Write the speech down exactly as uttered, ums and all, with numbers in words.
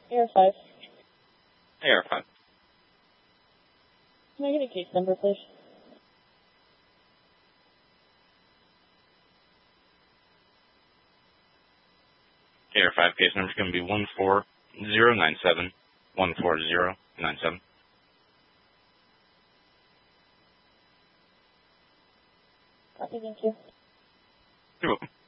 Air five. Air five. Can I get a case number, please? Air five case number is going to be one four zero nine seven. one four zero nine seven. Copy, thank you. You're welcome.